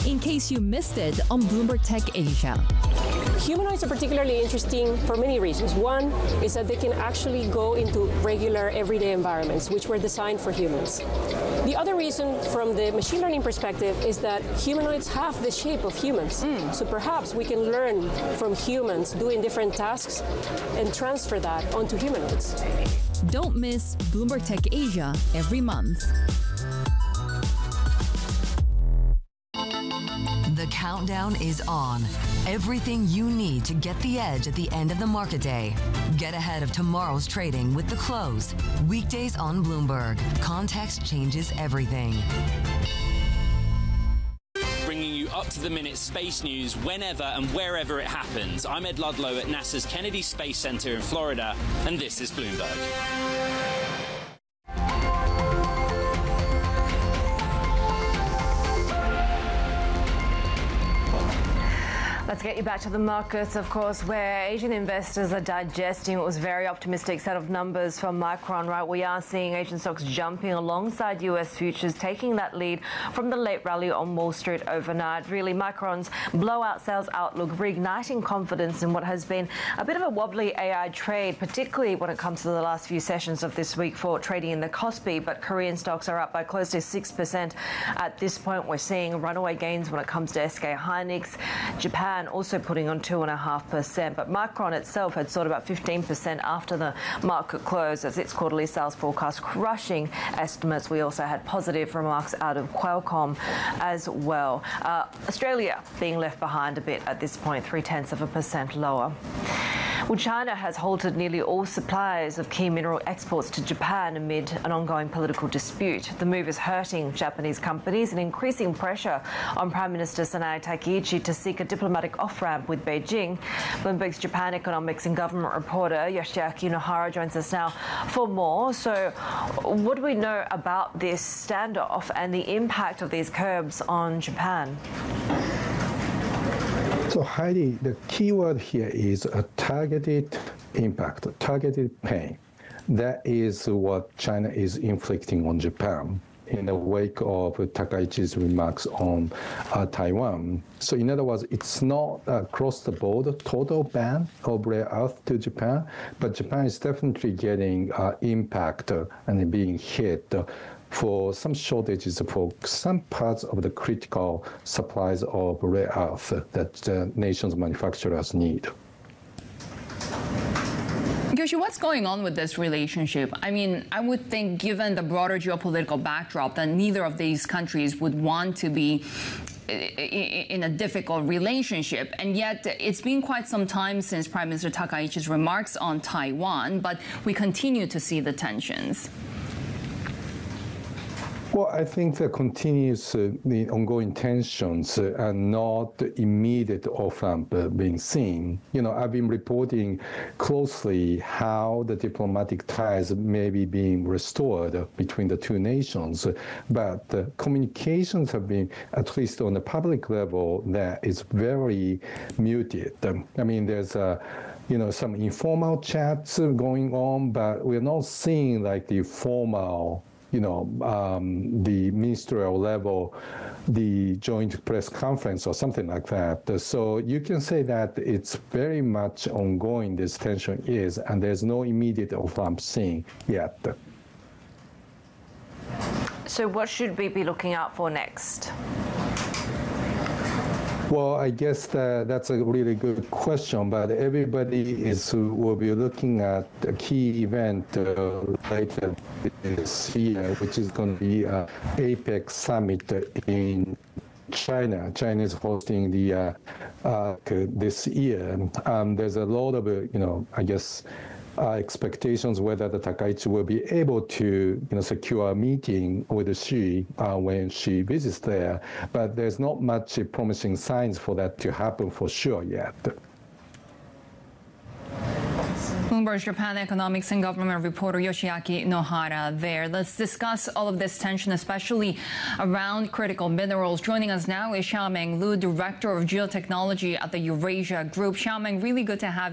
in case you missed it on Bloomberg Tech Asia. Humanoids are particularly interesting for many reasons. One is that they can actually go into regular everyday environments, which were designed for humans. The other reason from the machine learning perspective is that humanoids have the shape of humans. So perhaps we can learn from humans doing different tasks and transfer that onto humanoids. Don't miss Bloomberg Tech Asia every month. The countdown is on. Everything you need to get the edge at the end of the market day. Get ahead of tomorrow's trading with The Close. Weekdays on Bloomberg. Context changes everything. Bringing you up-to-the-minute space news whenever and wherever it happens. I'm Ed Ludlow at NASA's Kennedy Space Center in Florida, and this is Bloomberg. Let's get you back to the markets, of course, where Asian investors are digesting what was very optimistic set of numbers from Micron, right? We are seeing Asian stocks jumping alongside US futures, taking that lead from the late rally on Wall Street overnight. Really, Micron's blowout sales outlook reigniting confidence in what has been a bit of a wobbly AI trade, particularly when it comes to the last few sessions of this week for trading in the Kospi. But Korean stocks are up by close to 6% at this point. We're seeing runaway gains when it comes to SK Hynix. Japan also putting on 2.5%, but Micron itself had soared about 15% after the market close as its quarterly sales forecast crushing estimates. We also had positive remarks out of Qualcomm as well. Australia being left behind a bit at this point, 0.3% lower. Well, China has halted nearly all supplies of key mineral exports to Japan amid an ongoing political dispute. The move is hurting Japanese companies and increasing pressure on Prime Minister Sanae Takaichi to seek a diplomatic off-ramp with Beijing. Bloomberg's Japan economics and government reporter Yoshiaki Nohara joins us now for more. So what do we know about this standoff and the impact of these curbs on Japan? So Heidi, the key word here is a targeted impact, targeted pain. That is what China is inflicting on Japan in the wake of Takaichi's remarks on Taiwan. So in other words, it's not across the board total ban of rare earth to Japan, but Japan is definitely getting impact and being hit for some shortages for some parts of the critical supplies of rare earth that the nation's manufacturers need. Yoshi, what's going on with this relationship? I mean, I would think, given the broader geopolitical backdrop, that neither of these countries would want to be in a difficult relationship. And yet, it's been quite some time since Prime Minister Takaichi's remarks on Taiwan, but we continue to see the tensions. Well, I think the continuous, the ongoing tensions are not immediate off-ramp being seen. You know, I've been reporting closely how the diplomatic ties may be being restored between the two nations, but the communications have been, at least on the public level, that is very muted. I mean, there's some informal chats going on, but we're not seeing like the formal the ministerial level, the joint press conference or something like that. So you can say that it's very much ongoing, this tension is, and there's no immediate off-ramp seen yet. So what should we be looking out for next? Well, I guess that's a really good question, but everybody will be looking at a key event later this year, which is going to be APEC summit in China. China is hosting the this year. There's a lot of, expectations whether the Takaichi will be able to secure a meeting with Xi when she visits there, but there's not much promising signs for that to happen for sure yet. Bloomberg's Japan economics and government reporter Yoshiaki Nohara there. Let's discuss all of this tension, especially around critical minerals. Joining us now is Xiaomeng Lu, Director of Geotechnology at the Eurasia Group. Xiaomeng, really good to have